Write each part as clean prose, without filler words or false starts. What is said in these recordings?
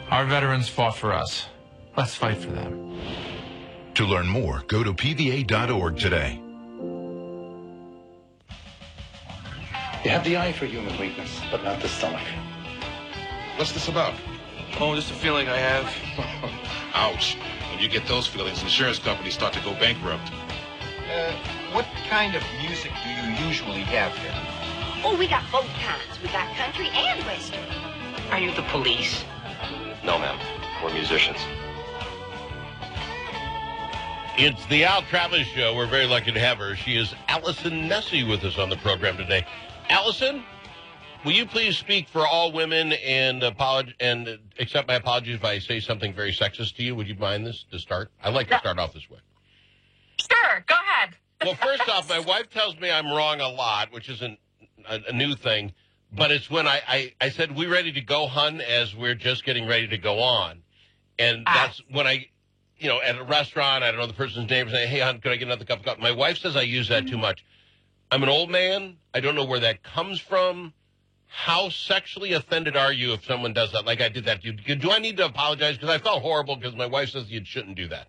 Our veterans fought for us. Let's fight for them. To learn more, go to pva.org today. You have the eye for human weakness, but not the stomach. What's this about? Oh, just a feeling I have. Ouch. When you get those feelings, insurance companies start to go bankrupt. What kind of music do you usually have here? Oh, we got both kinds. We got country and western. Are you the police? No, ma'am. We're musicians. It's the Al Travis Show. We're very lucky to have her. She is Allison Nessy with us on the program today. Allison, will you please speak for all women and accept my apologies if I say something very sexist to you? Would you mind this to start? I like to start off this way. Sure, go ahead. Well, first off, my wife tells me I'm wrong a lot, which isn't a new thing. But it's when I said, we ready to go, hun, as we're just getting ready to go on. And that's when at a restaurant, I don't know the person's name, say, hey, hun, can I get another cup of coffee? My wife says I use that too much. I'm an old man. I don't know where that comes from. How sexually offended are you if someone does that? Like I did that. Do I need to apologize? Because I felt horrible because my wife says you shouldn't do that.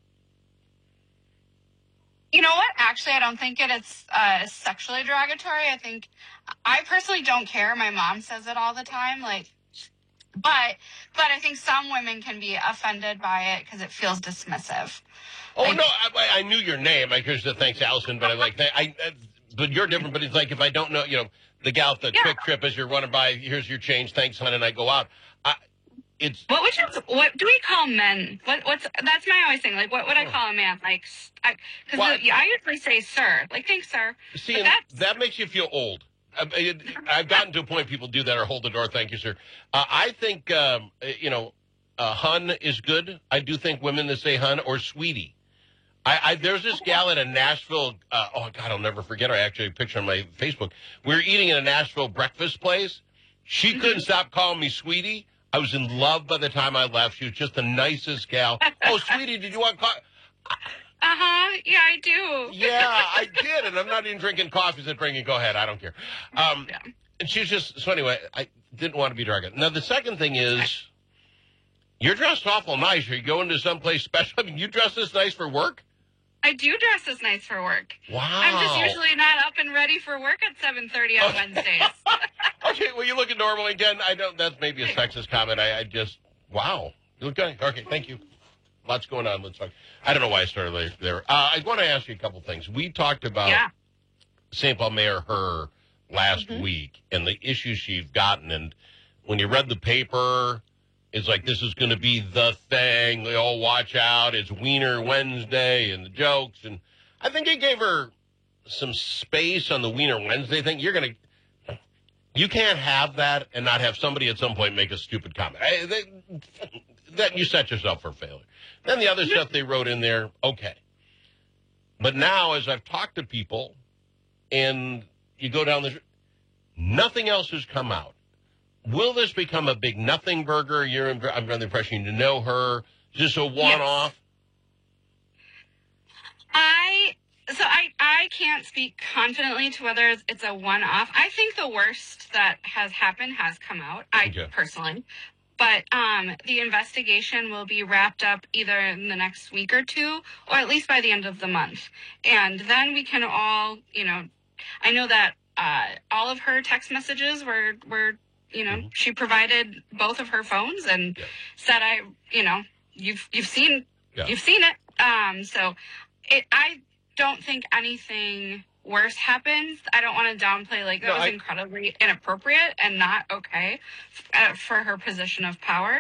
You know what? Actually, I don't think it's sexually derogatory. I personally don't care. My mom says it all the time. But I think some women can be offended by it because it feels dismissive. Oh, no, I knew your name. I could say thanks, Allison, but but you're different. But it's like if I don't know, the gal at the quick trip as you're running by, here's your change, thanks, hon, and I go out. What do we call men? That's my always thing. Like, what would I call a man? Because I usually say sir. Like, thanks, sir. See, that makes you feel old. I've gotten to a point people do that or hold the door, thank you, sir. I think, hun is good. I do think women that say hun or sweetie. There's this gal at a Nashville, oh, God, I'll never forget her. I actually have a picture on my Facebook. We were eating at a Nashville breakfast place. She couldn't stop calling me sweetie. I was in love by the time I left. She was just the nicest gal. Oh, sweetie, did you want coffee? Uh-huh. Yeah, I do. Yeah, I did. And I'm not even drinking coffee. Said, bring it, go ahead. I don't care. And she was just, so anyway, I didn't want to be derogatory. Now, the second thing is, you're dressed awful nice. Are you going to someplace special? I mean, you dress this nice for work? I do dress this nice for work. Wow. I'm just usually not up and ready for work at 7:30 on Wednesdays. Okay, well, you look normal again. That's maybe a sexist comment. Wow. You look good. Okay, thank you. Lots going on. Let's talk. I don't know why I started there. I want to ask you a couple things. We talked about St. Paul Mayor Herr last week and the issues she's gotten. And when you read the paper, it's like, this is going to be the thing. They all watch out. It's Wiener Wednesday and the jokes. And I think it gave her some space on the Wiener Wednesday thing. You can't have that and not have somebody at some point make a stupid comment. That you set yourself for failure. Then the other stuff they wrote in there, okay. But now, as I've talked to people, and you go down this, nothing else has come out. Will this become a big nothing burger? I'm under the impression you know her. Is this a one-off? I can't speak confidently to whether it's a one-off. I think the worst that has happened has come out, personally. But the investigation will be wrapped up either in the next week or two, or at least by the end of the month. And then we can all, I know that all of her text messages were she provided both of her phones and said, you've seen it. So I don't think anything worse happens. I don't want to downplay, that was incredibly inappropriate and not okay for her position of power.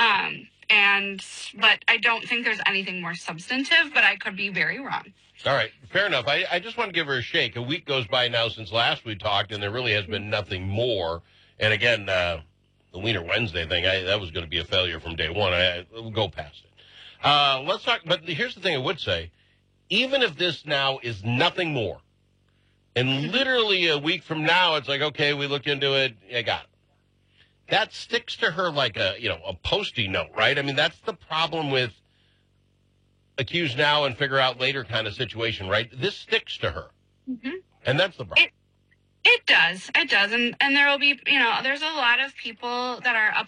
But I don't think there's anything more substantive, but I could be very wrong. All right, fair enough. I just want to give her a shake. A week goes by now since last we talked, and there really has been nothing more. And again, the Wiener Wednesday thing, that was going to be a failure from day one. We'll go past it. Let's talk, but here's the thing I would say. Even if this now is nothing more, and literally a week from now, it's like, okay, we looked into it, I got it. That sticks to her like a Post-it note, right? I mean, that's the problem with accuse now and figure out later kind of situation, right? This sticks to her. Mm-hmm. And that's the problem. It does. And there will be, there's a lot of people that are